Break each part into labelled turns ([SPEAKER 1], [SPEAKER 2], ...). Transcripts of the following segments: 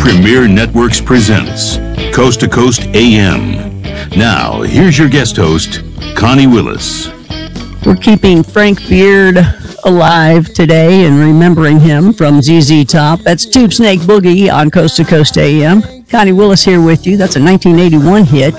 [SPEAKER 1] Premier Networks presents Coast to Coast AM. Now, here's your guest host, Connie Willis.
[SPEAKER 2] We're keeping Frank Beard alive today and remembering him from ZZ Top. That's Tube Snake Boogie on Coast to Coast AM. Connie Willis here with you. That's a 1981 hit.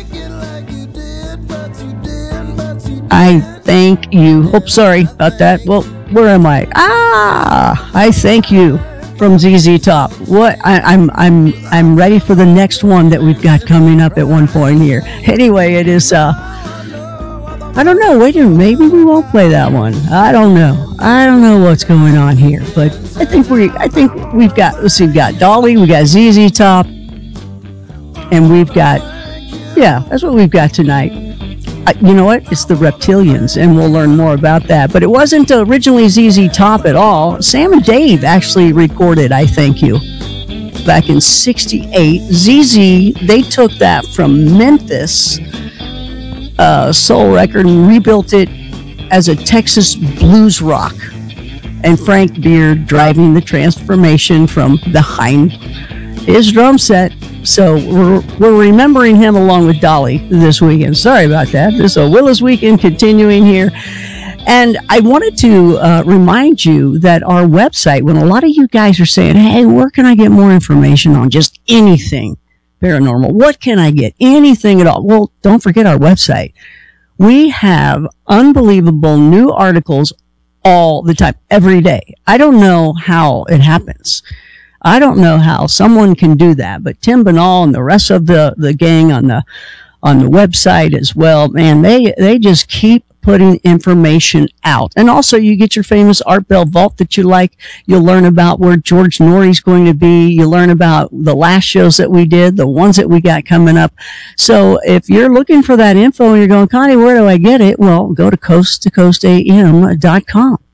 [SPEAKER 2] I thank you. Oh, sorry about that. Well, where am I? I thank you from ZZ Top. What? I'm ready for the next one that we've got coming up at one point here. Anyway, it is. I don't know. Wait a minute. Maybe we won't play that one. I don't know what's going on here. But I think we've got. Let's see. We've got Dolly. We got ZZ Top, and we've got. Yeah, that's what we've got tonight. You know what? It's the Reptilians, and we'll learn more about that. But it wasn't originally ZZ Top at all. Sam and Dave actually recorded I Thank You back in '68. ZZ, they took that from Memphis soul record and rebuilt it as a Texas blues rock. And Frank Beard driving the transformation from behind his drum set. So we're remembering him along with Dolly this weekend. Sorry about that. This is a Willis weekend continuing here. And I wanted to remind you that our website, when a lot of you guys are saying, hey, where can I get more information on just anything paranormal? What can I get? Anything at all? Well, don't forget our website. We have unbelievable new articles all the time, every day. I don't know how it happens. I don't know how someone can do that, but Tim Banal and the rest of the gang on the website as well, man, they just keep putting information out. And also you get your famous Art Bell Vault that you like. You'll learn about where George Norrie's going to be. You'll learn about the last shows that we did, the ones that we got coming up. So if you're looking for that info and you're going, Connie, where do I get it? Well, go to coasttocoastam.com.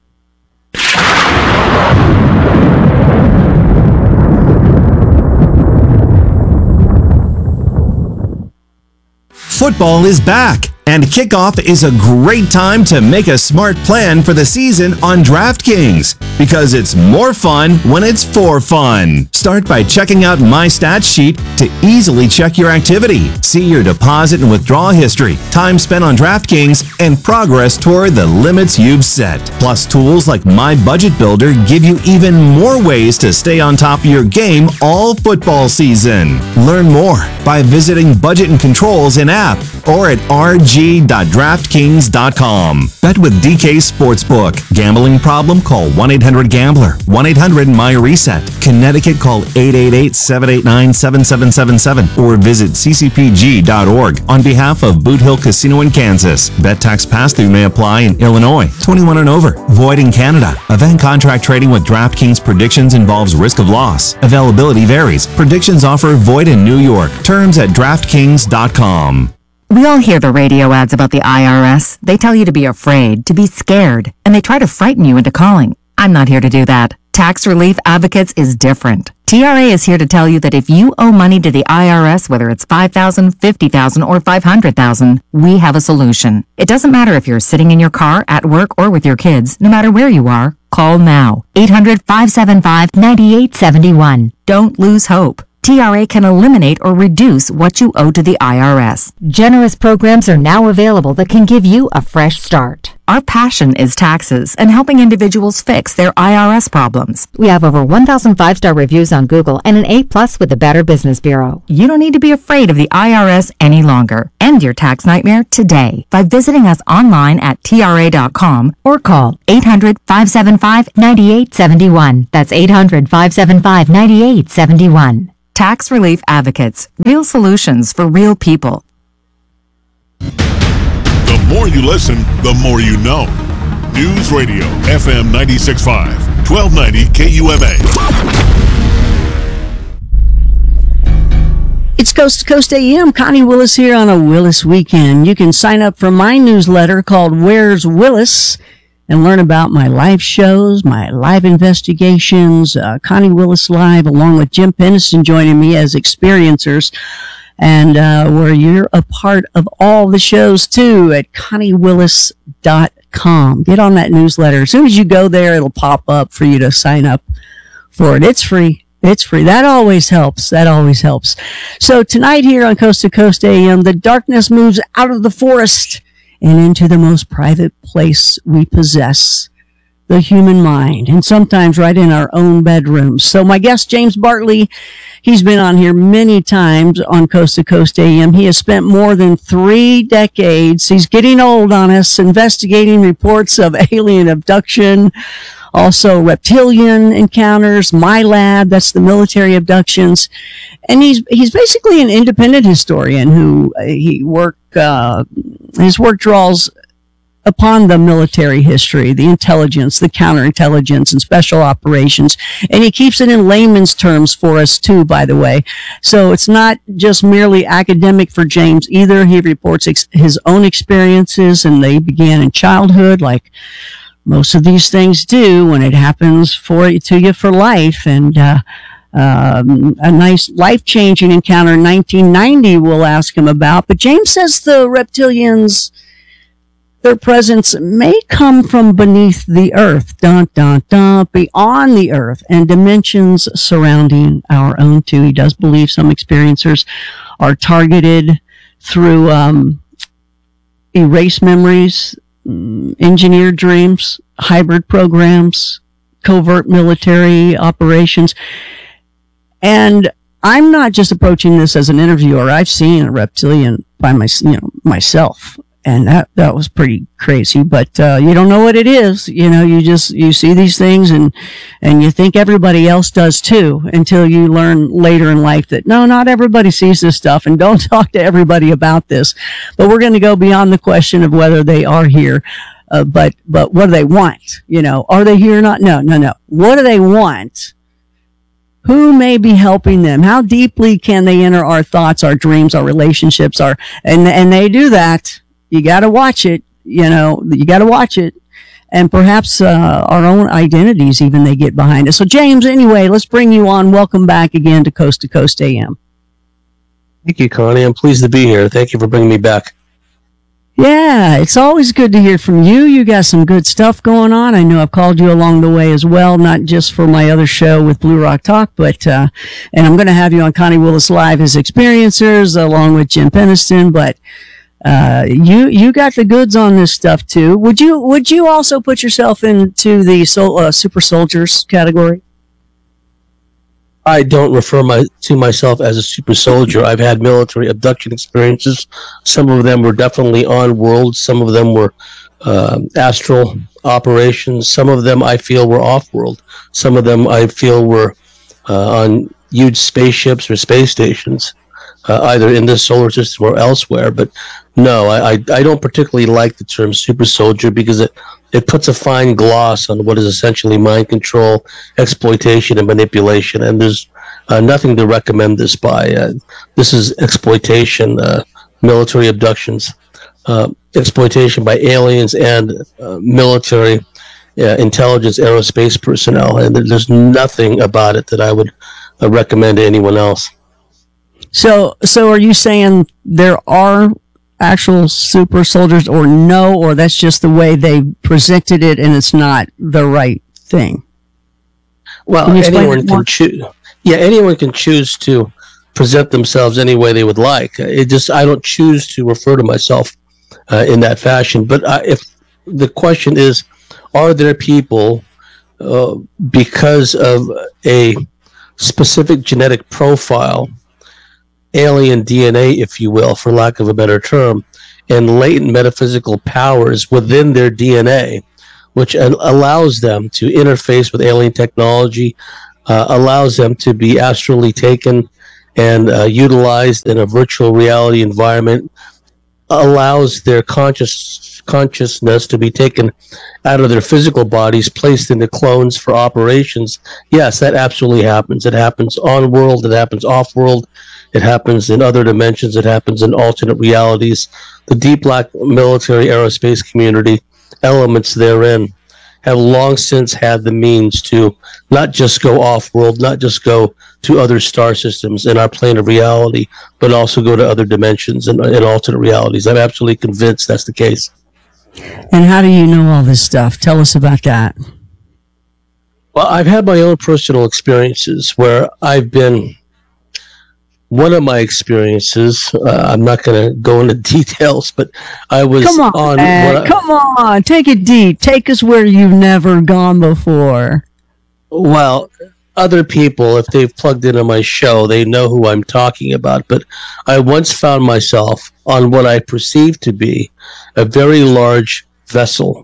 [SPEAKER 3] Football is back, and kickoff is a great time to make a smart plan for the season on DraftKings, because it's more fun when it's for fun. Start by checking out My Stats Sheet to easily check your activity, see your deposit and withdrawal history, time spent on DraftKings, and progress toward the limits you've set. Plus, tools like My Budget Builder give you even more ways to stay on top of your game all football season. Learn more by visiting Budget and Controls in app or at rg.draftkings.com. Bet with DK Sportsbook. Gambling problem? Call 1-800-GAMBLER. 1-800-MY-RESET. Connecticut, call 888-789-7777 or visit ccpg.org on behalf of Boot Hill Casino in Kansas. Bet tax pass-through may apply in Illinois. 21 and over. Void in Canada. Event contract trading with DraftKings predictions involves risk of loss. Availability varies. Predictions offer void in New York. Terms at DraftKings.com.
[SPEAKER 4] We all hear the radio ads about the IRS. They tell you to be afraid, to be scared, and they try to frighten you into calling. I'm not here to do that. Tax Relief Advocates is different. TRA is here to tell you that if you owe money to the IRS, whether it's $5,000, $50,000, or $500,000, we have a solution. It doesn't matter if you're sitting in your car, at work, or with your kids. No matter where you are, call now. 800-575-9871. Don't lose hope. TRA can eliminate or reduce what you owe to the IRS.
[SPEAKER 5] Generous programs are now available that can give you a fresh start.
[SPEAKER 4] Our passion is taxes and helping individuals fix their IRS problems.
[SPEAKER 5] We have over 1,000 5-star reviews on Google and an A+ with the Better Business Bureau.
[SPEAKER 4] You don't need to be afraid of the IRS any longer. End your tax nightmare today by visiting us online at tra.com
[SPEAKER 5] or call 800-575-9871. That's 800-575-9871.
[SPEAKER 4] Tax Relief Advocates. Real solutions for real people.
[SPEAKER 6] The more you listen, the more you know. News Radio, FM 96.5, 1290 KUMA.
[SPEAKER 2] It's Coast to Coast AM. Connie Willis here on a Willis weekend. You can sign up for my newsletter called Where's Willis and learn about my live shows, my live investigations, Connie Willis Live, along with Jim Penniston joining me as experiencers. And where you're a part of all the shows, too, at ConnieWillis.com. Get on that newsletter. As soon as you go there, it'll pop up for you to sign up for it. It's free. It's free. That always helps. That always helps. So tonight here on Coast to Coast AM, the darkness moves out of the forest and into the most private place we possess, the human mind, and sometimes right in our own bedrooms. So my guest, James Bartley, he's been on here many times on Coast to Coast AM. He has spent more than 3 decades. He's getting old on us, investigating reports of alien abduction, also reptilian encounters, MILAB, that's the military abductions. And he's basically an independent historian who his work draws upon the military history, the intelligence, the counterintelligence, and special operations. And he keeps it in layman's terms for us too, by the way. So it's not just merely academic for James either. He reports his own experiences, and they began in childhood, like most of these things do when it happens to you for life. And a nice life-changing encounter in 1990 we'll ask him about. But James says the reptilians, their presence may come from beneath the earth, beyond the earth, and dimensions surrounding our own too. He does believe some experiencers are targeted through erased memories, engineered dreams, hybrid programs, covert military operations. And I'm not just approaching this as an interviewer. I've seen a reptilian by myself. And that was pretty crazy, but you don't know what it is. You see these things and you think everybody else does too, until you learn later in life that no, not everybody sees this stuff, and don't talk to everybody about this. But we're going to go beyond the question of whether they are here, but what do they want? Are they here or not? No. What do they want? Who may be helping them? How deeply can they enter our thoughts, our dreams, our relationships, and they do that. You got to watch it, you got to watch it. And perhaps our own identities even they get behind us. So James, anyway, let's bring you on. Welcome back again to Coast AM.
[SPEAKER 7] Thank you, Connie. I'm pleased to be here. Thank you for bringing me back.
[SPEAKER 2] Yeah, it's always good to hear from you. You got some good stuff going on. I know I've called you along the way as well, not just for my other show with Blue Rock Talk, but and I'm going to have you on Connie Willis Live as experiencers along with Jim Peniston, but you got the goods on this stuff too. Would you also put yourself into the super soldiers category?
[SPEAKER 7] I don't refer to myself as a super soldier. I've had military abduction experiences. Some of them were definitely on world. Some of them were astral operations. Some of them I feel were off world. Some of them I feel were on huge spaceships or space stations, either in this solar system or elsewhere. But no, I don't particularly like the term super soldier because it puts a fine gloss on what is essentially mind control, exploitation, and manipulation. And there's nothing to recommend this by. This is exploitation, military abductions, exploitation by aliens and military intelligence, aerospace personnel. And there's nothing about it that I would recommend to anyone else.
[SPEAKER 2] So are you saying there are actual super soldiers, or no, or that's just the way they presented it and it's not the right thing?
[SPEAKER 7] Well, anyone can choose. Yeah, anyone can choose to present themselves any way they would like. I don't choose to refer to myself in that fashion. But if the question is, are there people because of a specific genetic profile, alien DNA, if you will, for lack of a better term, and latent metaphysical powers within their DNA, which allows them to interface with alien technology, allows them to be astrally taken and utilized in a virtual reality environment, allows their consciousness to be taken out of their physical bodies, placed into clones for operations. Yes, that absolutely happens. It happens on world, it happens off world, it happens in other dimensions, it happens in alternate realities. The deep black military aerospace community, elements therein, have long since had the means to not just go off world, not just go to other star systems in our plane of reality, but also go to other dimensions and alternate realities. I'm absolutely convinced that's the case.
[SPEAKER 2] And how do you know all this stuff? Tell us about that.
[SPEAKER 7] Well, I've had my own personal experiences where I've been. One of my experiences, I'm not going to go into details, but I was
[SPEAKER 2] come on, take it deep. Take us where you've never gone before.
[SPEAKER 7] Well, other people, if they've plugged into my show, they know who I'm talking about. But I once found myself on what I perceived to be a very large vessel.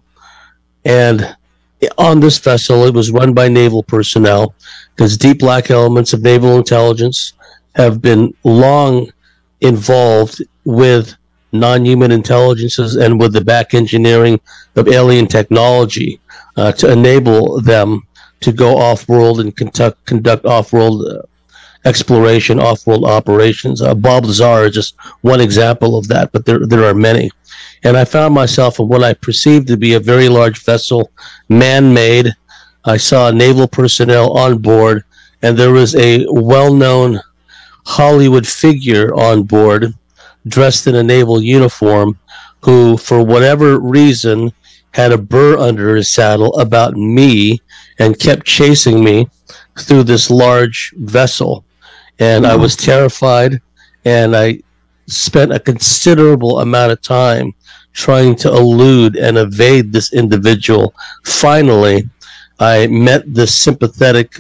[SPEAKER 7] And on this vessel, it was run by naval personnel, because deep black elements of naval intelligence have been long involved with non-human intelligences and with the back engineering of alien technology to enable them to go off-world and conduct off-world exploration, off-world operations. Bob Lazar is just one example of that, but there are many. And I found myself in what I perceived to be a very large vessel, man-made. I saw naval personnel on board, and there was a well-known Hollywood figure on board, dressed in a naval uniform, who, for whatever reason, had a burr under his saddle about me and kept chasing me through this large vessel. And I was terrified, and I spent a considerable amount of time trying to elude and evade this individual. Finally, I met this sympathetic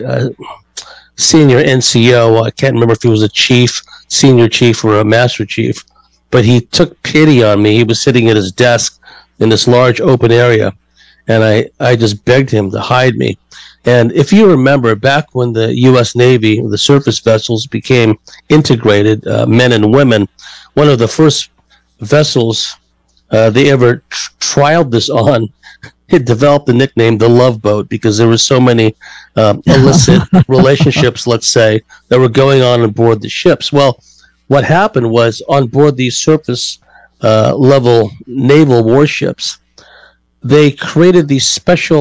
[SPEAKER 7] senior NCO. I can't remember if he was a chief, senior chief, or a master chief, but he took pity on me. He was sitting at his desk in this large open area, and I just begged him to hide me. And if you remember, back when the U.S. Navy, the surface vessels became integrated, men and women, one of the first vessels they ever trialed this on, it developed the nickname the Love Boat, because there were so many illicit relationships, let's say, that were going on board the ships. Well, what happened was, on board these surface level naval warships, they created these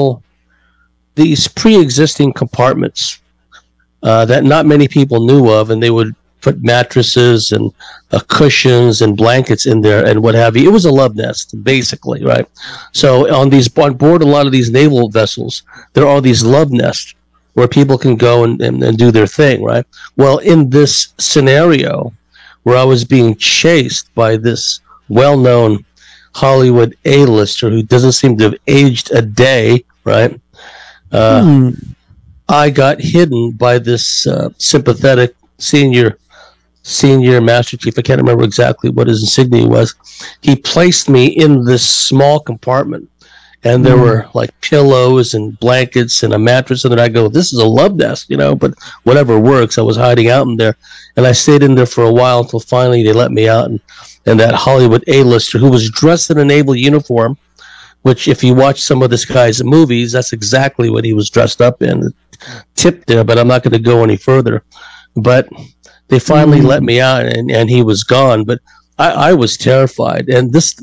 [SPEAKER 7] pre-existing compartments that not many people knew of, and they would put mattresses and cushions and blankets in there and what have you. It was a love nest, basically, right? So on board a lot of these naval vessels, there are these love nests where people can go and do their thing, right? Well, in this scenario where I was being chased by this well-known Hollywood A-lister who doesn't seem to have aged a day, right? I got hidden by this sympathetic senior master chief. I can't remember exactly what his insignia was. He placed me in this small compartment, and there were like pillows and blankets and a mattress, and then I go, this is a love nest, but whatever works. I was hiding out in there, and I stayed in there for a while until finally they let me out, and that Hollywood A-lister, who was dressed in a naval uniform, which if you watch some of this guy's movies, that's exactly what he was dressed up in. Tip there, but I'm not going to go any further. But they finally let me out, and he was gone. But I was terrified, and this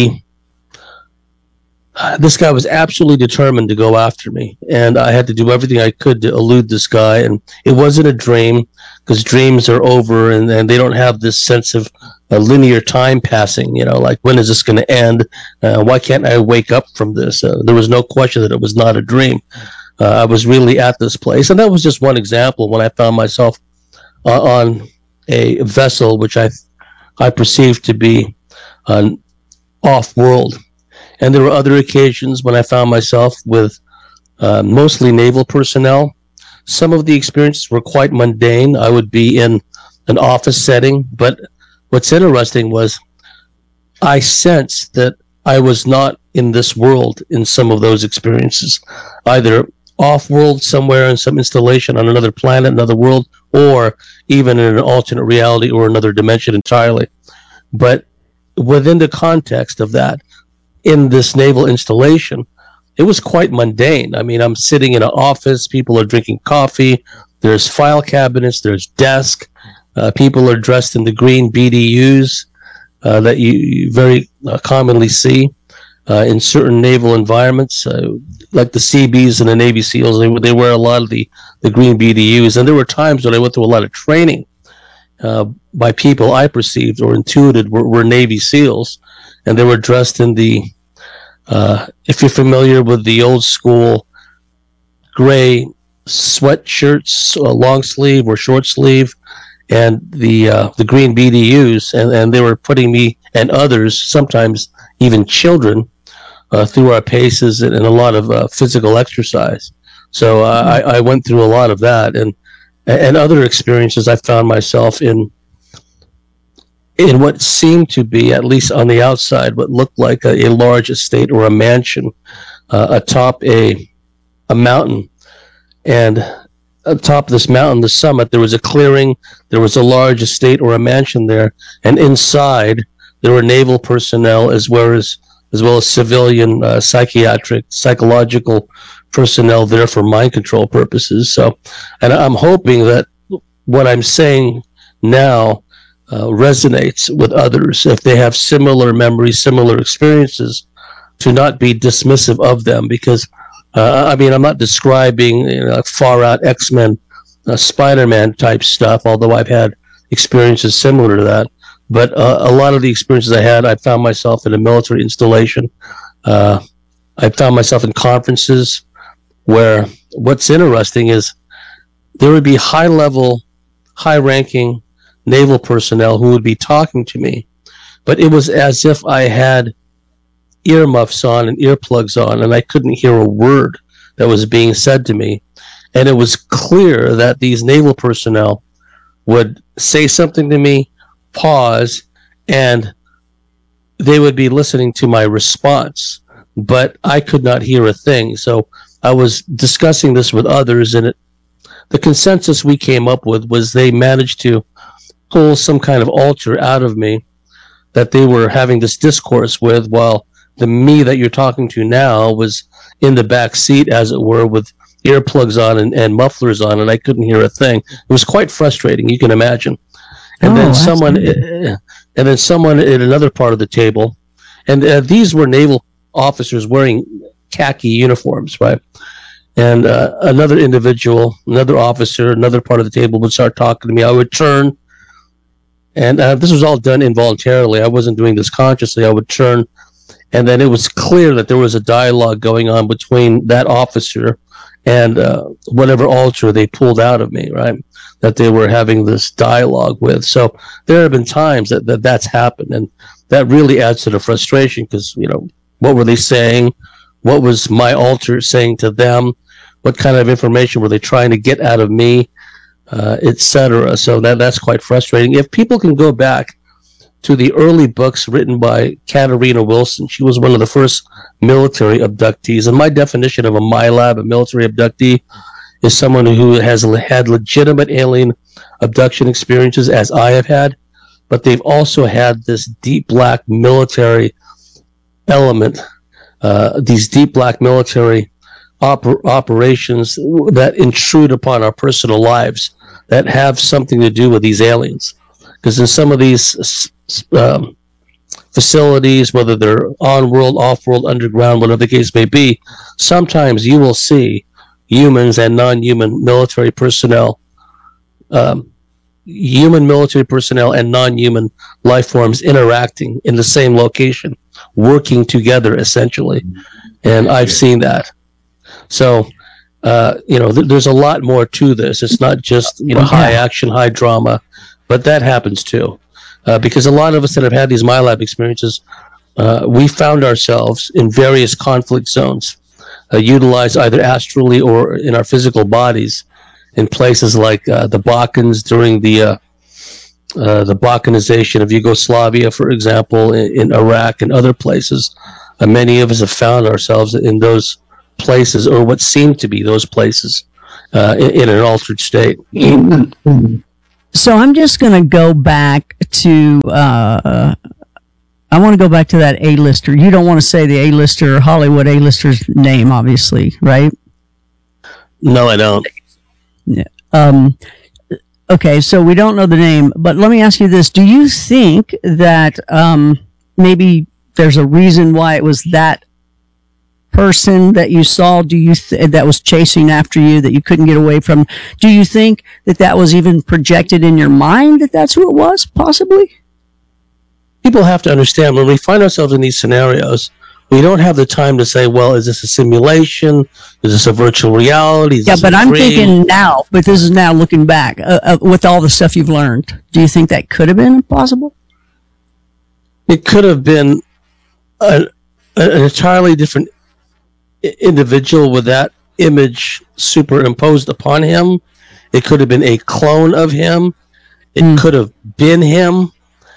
[SPEAKER 7] guy was absolutely determined to go after me, and I had to do everything I could to elude this guy. And it wasn't a dream, because dreams are over, and they don't have this sense of a linear time passing, like, when is this going to end? Why can't I wake up from this? There was no question that it was not a dream. I was really at this place. And that was just one example when I found myself on a vessel which I perceived to be off-world. And there were other occasions when I found myself with mostly naval personnel. Some of the experiences were quite mundane. I would be in an office setting, but what's interesting was I sensed that I was not in this world in some of those experiences, either off-world somewhere in some installation on another planet, another world, or even in an alternate reality or another dimension entirely. But within the context of that, in this naval installation, it was quite mundane. I mean, I'm sitting in an office, people are drinking coffee, there's file cabinets, there's desk, people are dressed in the green BDUs that you very commonly see in certain naval environments, like the Seabees and the Navy SEALs. They wear a lot of the green BDUs, and there were times when I went through a lot of training by people I perceived or intuited were Navy SEALs, and they were dressed in the, if you're familiar with the old school gray sweatshirts, long sleeve or short sleeve, and the green BDUs, and they were putting me and others, sometimes even children, through our paces and a lot of physical exercise. So I went through a lot of that, and other experiences. I found myself in what seemed to be, at least on the outside, what looked like a large estate or a mansion atop a mountain. And atop this mountain, the summit, there was a clearing, there was a large estate or a mansion there, and inside there were naval personnel as well as civilian psychological personnel there for mind control purposes. So, and I'm hoping that what I'm saying now resonates with others if they have similar memories, similar experiences, to not be dismissive of them, because I'm not describing far out X-Men, Spider-Man type stuff, although I've had experiences similar to that. But a lot of the experiences I had, I found myself in a military installation. I found myself in conferences where what's interesting is there would be high-level, high-ranking naval personnel who would be talking to me, but it was as if I had earmuffs on and earplugs on, and I couldn't hear a word that was being said to me. And it was clear that these naval personnel would say something to me, pause, and they would be listening to my response, but I could not hear a thing. So I was discussing this with others, and the consensus we came up with was they managed to pull some kind of alter out of me that they were having this discourse with, while the me that you're talking to now was in the back seat, as it were, with earplugs on and mufflers on, and I couldn't hear a thing. It was quite frustrating, you can imagine. And then someone at another part of the table, and these were naval officers wearing khaki uniforms, right? And another individual, another officer, another part of the table would start talking to me. I would turn, and this was all done involuntarily. I wasn't doing this consciously. I would turn, and then it was clear that there was a dialogue going on between that officer and whatever alter they pulled out of me, right? That they were having this dialogue with. So there have been times that's happened, and that really adds to the frustration, because, what were they saying? What was my alter saying to them? What kind of information were they trying to get out of me, etc.? So that's quite frustrating. If people can go back to the early books written by Katarina Wilson, she was one of the first military abductees. And my definition of a MILAB, a military abductee, is someone who has had legitimate alien abduction experiences, as I have had, but they've also had this deep black military element, these deep black military operations that intrude upon our personal lives, that have something to do with these aliens. Because in some of these facilities, whether they're on-world, off-world, underground, whatever the case may be, sometimes you will see humans and non-human military personnel, human military personnel and non-human life forms interacting in the same location, working together, essentially. And I've seen that. So, there's a lot more to this. It's not just, high action, high drama, but that happens too. Because a lot of us that have had these MILAB experiences, we found ourselves in various conflict zones, utilized either astrally or in our physical bodies, in places like the Balkans during the Balkanization of Yugoslavia, for example, in Iraq and other places. Many of us have found ourselves in those places, or what seemed to be those places, in an altered state.
[SPEAKER 2] So I'm just going to go back to, I want to go back to that A-lister. You don't want to say the A-lister, Hollywood A-lister's name, obviously, right?
[SPEAKER 7] No, I don't.
[SPEAKER 2] Yeah. Okay, so we don't know the name, but let me ask you this. Do you think that maybe there's a reason why it was that person that you saw, that was chasing after you, that you couldn't get away from? Do you think that was even projected in your mind, that that's who it was, possibly?
[SPEAKER 7] People have to understand, when we find ourselves in these scenarios, We don't have the time to say, well, is this a simulation? Is this a virtual reality?
[SPEAKER 2] Yeah, but I'm thinking now, but this is now looking back with all the stuff you've learned. Do you think that could have been possible?
[SPEAKER 7] It could have been an entirely different individual with that image superimposed upon him. It could have been a clone of him. It could have been him.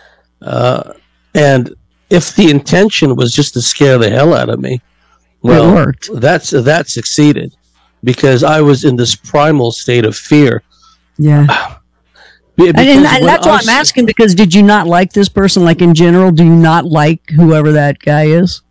[SPEAKER 7] And if the intention was just to scare the hell out of me, well,
[SPEAKER 2] it worked.
[SPEAKER 7] That succeeded, because I was in this primal state of fear.
[SPEAKER 2] Yeah. And that's why I'm asking, because did you not like this person? Like, in general, do you not like whoever that guy is?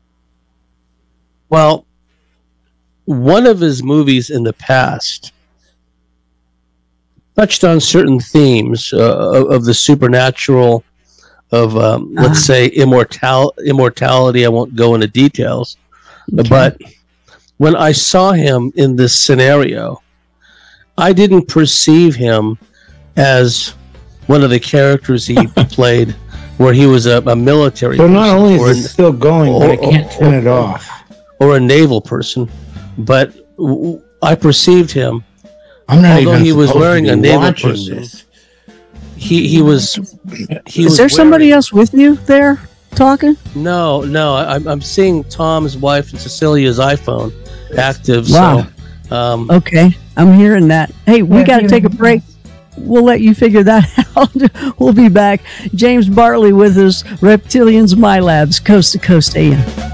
[SPEAKER 7] Well, one of his movies in the past touched on certain themes of the supernatural, of let's say immortality. I won't go into details, but when I saw him in this scenario, I didn't perceive him as one of the characters he played, where he was a military.
[SPEAKER 8] So not only is it still going, but I can't turn it off,
[SPEAKER 7] or a naval person, but I perceived him.
[SPEAKER 8] I'm not
[SPEAKER 7] although
[SPEAKER 8] even
[SPEAKER 7] he was wearing a naval
[SPEAKER 8] watching
[SPEAKER 7] person.
[SPEAKER 8] This.
[SPEAKER 7] He was.
[SPEAKER 2] Is there somebody else with you there talking?
[SPEAKER 7] No. I'm seeing Tom's wife and Cecilia's iPhone active.
[SPEAKER 2] Wow.
[SPEAKER 7] So,
[SPEAKER 2] okay, I'm hearing that. Hey, we got to take a break. We'll let you figure that out. We'll be back. James Bartley with us, Reptilians My Labs, Coast to Coast AM.